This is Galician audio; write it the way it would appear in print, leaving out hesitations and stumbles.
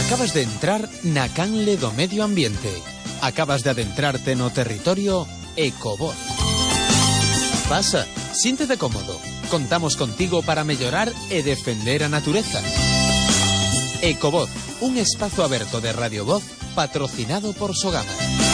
Acabas de entrar na canle do medio ambiente. Acabas de adentrarte no territorio Ecovoz. Pasa, siéntete cómodo. Contamos contigo para mellorar e defender a natureza. Ecovoz, un espazo aberto de Radio Voz patrocinado por Sogama.